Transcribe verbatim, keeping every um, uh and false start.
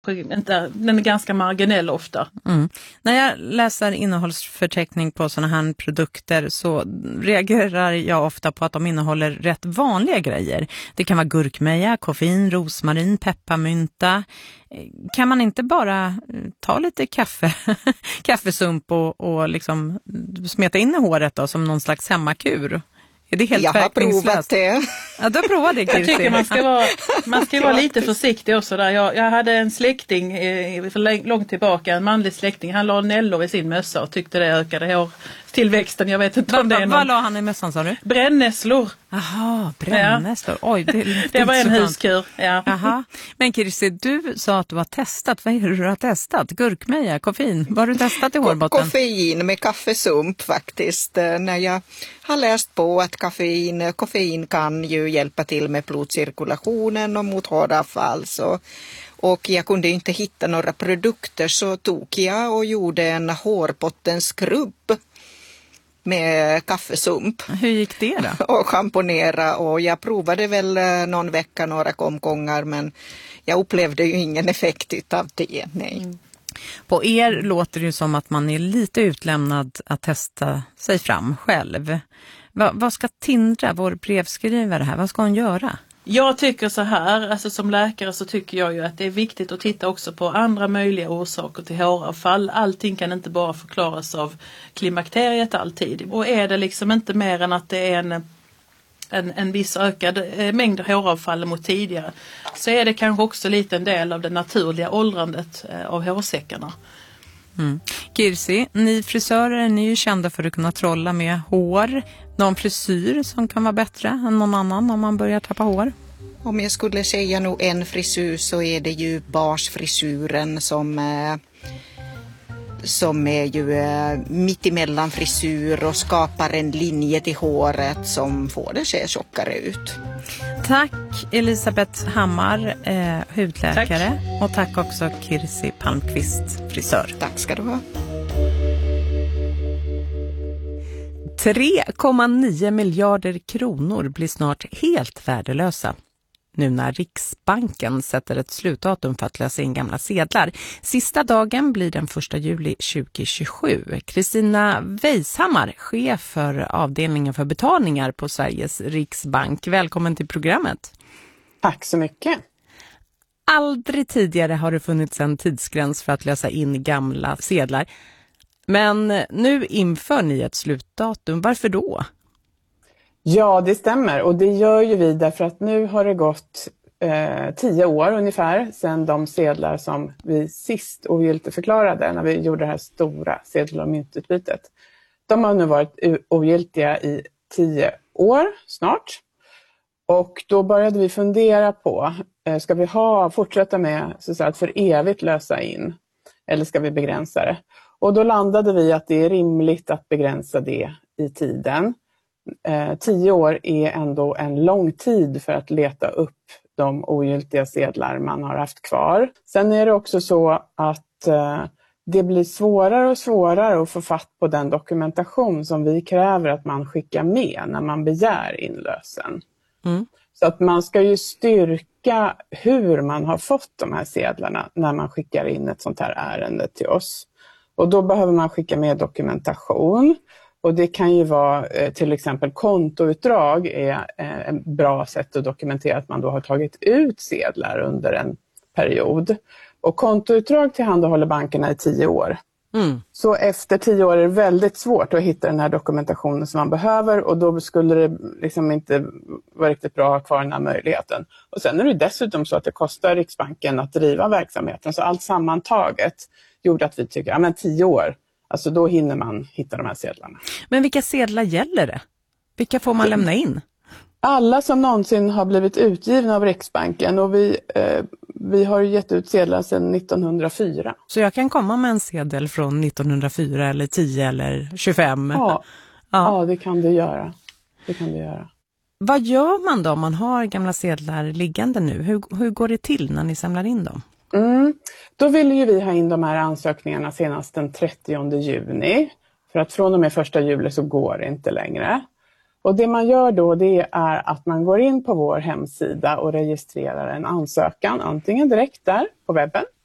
Den är ganska marginell ofta. Mm. När jag läser innehållsförteckning på såna här produkter så reagerar jag ofta på att de innehåller rätt vanliga grejer. Det kan vara gurkmeja, koffein, rosmarin, pepparmynta. Kan man inte bara ta lite kaffe, kaffesump och, och liksom smeta in i håret då, som någon slags hemmakur? Är det helt jag har provat det. Ja, du har provat det, Kirsi. Jag tycker man ska vara, man ska vara lite försiktig också där. Jag, jag hade en släkting eh, för långt tillbaka, en manlig släkting. Han la Nello i sin mössa och tyckte det ökade hårtillväxten. Jag vet inte om det är någon... Vad la han i mössan, sa du? Brännässlor. Jaha, brännässlor. Ja. Oj, det, det var en huskur. Ja. Jaha. Men Kirsi, du sa att du har testat. Vad är det du har testat? Gurkmeja, koffein. Vad har du testat i hårbotten? Koffein med kaffesump faktiskt. När jag har läst på att koffein, koffein kan ju hjälpa till med blodcirkulationen och mot håravfall. Så, och jag kunde inte hitta några produkter, så tog jag och gjorde en hårbottenskrubb med kaffesump. Hur gick det då? Och schamponera, och jag provade väl någon vecka några omgångar, men jag upplevde ju ingen effekt av det, nej. Mm. På er låter det ju som att man är lite utlämnad att testa sig fram själv. Va, vad ska Tindra, vår brevskrivare här, vad ska hon göra? Jag tycker så här, alltså som läkare så tycker jag ju att det är viktigt att titta också på andra möjliga orsaker till håravfall. Allting kan inte bara förklaras av klimakteriet alltid. Och är det liksom inte mer än att det är en, en, en viss ökad eh, mängd håravfall mot tidigare, så är det kanske också lite en del av det naturliga åldrandet eh, av hårsäckarna. Mm. Kirsi, ni frisörer, ni är ju kända för att kunna trolla med hår. Någon frisyr som kan vara bättre än någon annan om man börjar tappa hår? Om jag skulle säga nog en frisyr, så är det ju basfrisyren som, eh, som är ju eh, mittemellan frisyr och skapar en linje till håret som får det se tjockare ut. Tack Elisabeth Hammar, eh, hudläkare. Tack. Och tack också Kirsi Palmqvist, frisör. Tack ska du ha. tre komma nio miljarder kronor blir snart helt värdelösa. Nu när Riksbanken sätter ett slutdatum för att lösa in gamla sedlar. Sista dagen blir den första juli tjugohundratjugosju. Kristina Weishammar, chef för avdelningen för betalningar på Sveriges Riksbank. Välkommen till programmet. Tack så mycket. Aldrig tidigare har det funnits en tidsgräns för att lösa in gamla sedlar. Men nu inför ni ett slutdatum. Varför då? Ja, det stämmer. Och det gör ju vi därför att nu har det gått eh, tio år ungefär sedan de sedlar som vi sist ogiltigförklarade när vi gjorde det här stora sedel- och myntutbytet. De har nu varit ogiltiga i tio år snart. Och då började vi fundera på, eh, ska vi ha, fortsätta med så att, säga, att för evigt lösa in? Eller ska vi begränsa det? Och då landade vi att det är rimligt att begränsa det i tiden. Eh, tio år är ändå en lång tid för att leta upp de ogiltiga sedlar man har haft kvar. Sen är det också så att eh, det blir svårare och svårare att få fatt på den dokumentation som vi kräver att man skickar med när man begär inlösen. Mm. Så att man ska ju styrka hur man har fått de här sedlarna när man skickar in ett sånt här ärende till oss. Och då behöver man skicka med dokumentation. Och det kan ju vara eh, till exempel kontoutdrag är eh, ett bra sätt att dokumentera att man då har tagit ut sedlar under en period. Och kontoutdrag tillhandahåller bankerna i tio år. Mm. Så efter tio år är det väldigt svårt att hitta den här dokumentationen som man behöver, och då skulle det liksom inte vara riktigt bra att ha kvar den här möjligheten. Och sen är det dessutom så att det kostar Riksbanken att driva verksamheten, så allt sammantaget gjorde att vi tycker, ja men tio år, alltså då hinner man hitta de här sedlarna. Men vilka sedlar gäller det? Vilka får man lämna in? Alla som någonsin har blivit utgivna av Riksbanken, och vi, eh, vi har gett ut sedlar sedan nittonhundrafyra. Så jag kan komma med en sedel från nittonhundrafyra eller tio eller tjugofem? Ja, ja. ja det kan du göra. Det kan du göra. Vad gör man då om man har gamla sedlar liggande nu? Hur, hur går det till när ni samlar in dem? Mm. Då vill ju vi ha in de här ansökningarna senast den trettionde juni. För att från och med första juli så går det inte längre. Och det man gör då, det är att man går in på vår hemsida och registrerar en ansökan. Antingen direkt där på webben